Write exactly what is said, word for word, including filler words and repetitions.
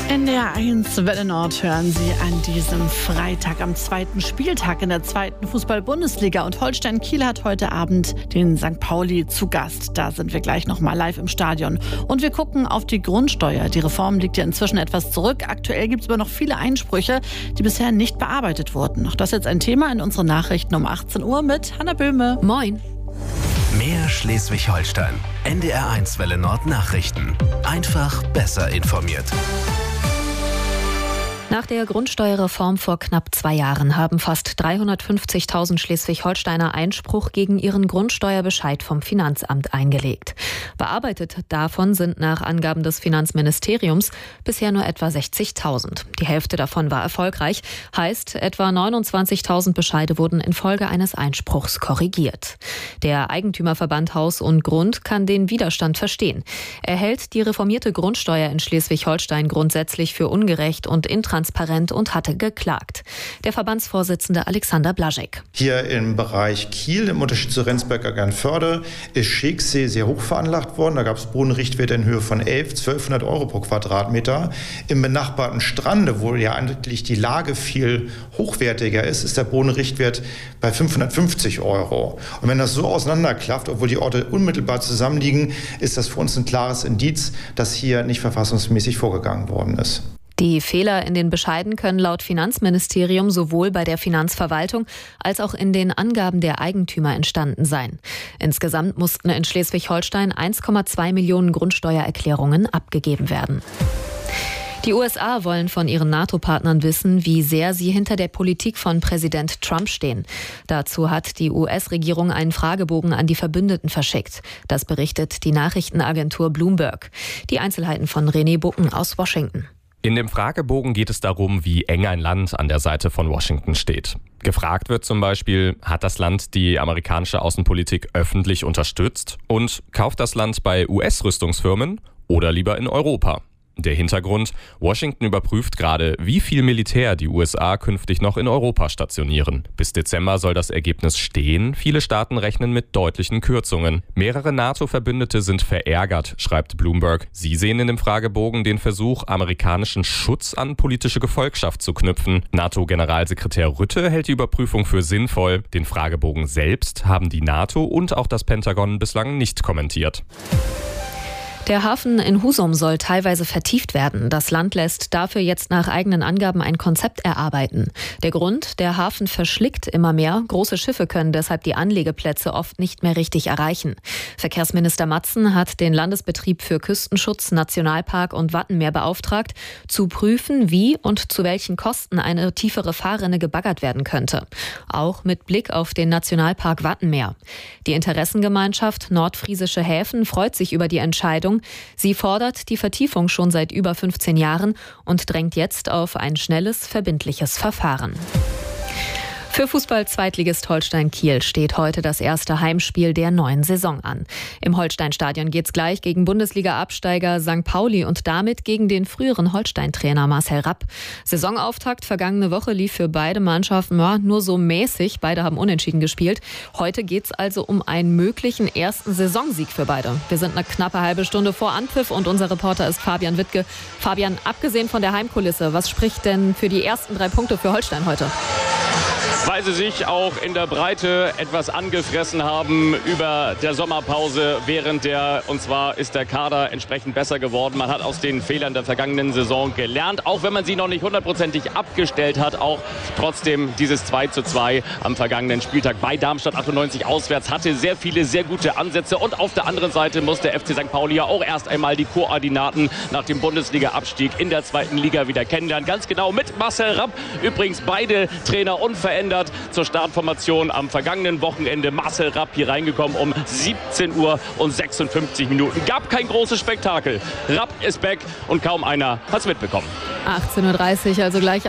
N D R eins Welle Nord hören Sie an diesem Freitag am zweiten Spieltag in der zweiten Fußball-Bundesliga. Und Holstein Kiel hat heute Abend den Sankt Pauli zu Gast. Da sind wir gleich nochmal live im Stadion. Und wir gucken auf die Grundsteuer. Die Reform liegt ja inzwischen etwas zurück. Aktuell gibt es aber noch viele Einsprüche, die bisher nicht bearbeitet wurden. Auch das ist jetzt ein Thema in unseren Nachrichten um achtzehn Uhr mit Hanna Böhme. Moin. Mehr Schleswig-Holstein. N D R eins Welle Nord Nachrichten. Einfach besser informiert. Nach der Grundsteuerreform vor knapp zwei Jahren haben fast dreihundertfünfzigtausend Schleswig-Holsteiner Einspruch gegen ihren Grundsteuerbescheid vom Finanzamt eingelegt. Bearbeitet davon sind nach Angaben des Finanzministeriums bisher nur etwa sechzigtausend. Die Hälfte davon war erfolgreich, heißt etwa neunundzwanzigtausend Bescheide wurden infolge eines Einspruchs korrigiert. Der Eigentümerverband Haus und Grund kann den Widerstand verstehen. Er hält die reformierte Grundsteuer in Schleswig-Holstein grundsätzlich für ungerecht und intransparent und hatte geklagt. Der Verbandsvorsitzende Alexander Blaschek. Hier im Bereich Kiel, im Unterschied zu Rendsberg-Agernförde, ist Scheeksee sehr hoch veranlagt worden. Da gab es Bodenrichtwerte in Höhe von elf, zwölfhundert Euro pro Quadratmeter. Im benachbarten Strande, wo ja eigentlich die Lage viel hochwertiger ist, ist der Bodenrichtwert bei fünfhundertfünfzig Euro. Und wenn das so auseinanderklafft, obwohl die Orte unmittelbar zusammenliegen, ist das für uns ein klares Indiz, dass hier nicht verfassungsmäßig vorgegangen worden ist. Die Fehler in den Bescheiden können laut Finanzministerium sowohl bei der Finanzverwaltung als auch in den Angaben der Eigentümer entstanden sein. Insgesamt mussten in Schleswig-Holstein eins Komma zwei Millionen Grundsteuererklärungen abgegeben werden. Die U S A wollen von ihren NATO-Partnern wissen, wie sehr sie hinter der Politik von Präsident Trump stehen. Dazu hat die U S-Regierung einen Fragebogen an die Verbündeten verschickt. Das berichtet die Nachrichtenagentur Bloomberg. Die Einzelheiten von René Bucken aus Washington. In dem Fragebogen geht es darum, wie eng ein Land an der Seite von Washington steht. Gefragt wird zum Beispiel, hat das Land die amerikanische Außenpolitik öffentlich unterstützt und kauft das Land bei U S-Rüstungsfirmen oder lieber in Europa? Der Hintergrund: Washington überprüft gerade, wie viel Militär die U S A künftig noch in Europa stationieren. Bis Dezember soll das Ergebnis stehen. Viele Staaten rechnen mit deutlichen Kürzungen. Mehrere NATO-Verbündete sind verärgert, schreibt Bloomberg. Sie sehen in dem Fragebogen den Versuch, amerikanischen Schutz an politische Gefolgschaft zu knüpfen. NATO-Generalsekretär Rutte hält die Überprüfung für sinnvoll. Den Fragebogen selbst haben die NATO und auch das Pentagon bislang nicht kommentiert. Der Hafen in Husum soll teilweise vertieft werden. Das Land lässt dafür jetzt nach eigenen Angaben ein Konzept erarbeiten. Der Grund: der Hafen verschlickt immer mehr. Große Schiffe können deshalb die Anlegeplätze oft nicht mehr richtig erreichen. Verkehrsminister Matzen hat den Landesbetrieb für Küstenschutz, Nationalpark und Wattenmeer beauftragt, zu prüfen, wie und zu welchen Kosten eine tiefere Fahrrinne gebaggert werden könnte. Auch mit Blick auf den Nationalpark Wattenmeer. Die Interessengemeinschaft Nordfriesische Häfen freut sich über die Entscheidung. Sie fordert die Vertiefung schon seit über fünfzehn Jahren und drängt jetzt auf ein schnelles, verbindliches Verfahren. Für Fußball-Zweitligist Holstein Kiel steht heute das erste Heimspiel der neuen Saison an. Im Holstein-Stadion geht's gleich gegen Bundesliga-Absteiger Sankt Pauli und damit gegen den früheren Holstein-Trainer Marcel Rapp. Saisonauftakt vergangene Woche lief für beide Mannschaften ja, nur so mäßig. Beide haben unentschieden gespielt. Heute geht's also um einen möglichen ersten Saisonsieg für beide. Wir sind eine knappe halbe Stunde vor Anpfiff und unser Reporter ist Fabian Wittke. Fabian, abgesehen von der Heimkulisse, was spricht denn für die ersten drei Punkte für Holstein heute? Weil sie sich auch in der Breite etwas angefressen haben über der Sommerpause während der, und zwar ist der Kader entsprechend besser geworden. Man hat aus den Fehlern der vergangenen Saison gelernt, auch wenn man sie noch nicht hundertprozentig abgestellt hat. Auch trotzdem dieses zwei zu zwei am vergangenen Spieltag bei Darmstadt achtundneunzig auswärts hatte sehr viele, sehr gute Ansätze. Und auf der anderen Seite muss der F C Sankt Pauli ja auch erst einmal die Koordinaten nach dem Bundesliga-Abstieg in der zweiten Liga wieder kennenlernen. Ganz genau mit Marcel Rapp. Übrigens beide Trainer unverändert zur Startformation am vergangenen Wochenende. Marcel Rapp hier reingekommen um siebzehn Uhr und sechsundfünfzig Minuten. Gab kein großes Spektakel. Rapp ist back und kaum einer hat es mitbekommen. achtzehn Uhr dreißig, also gleich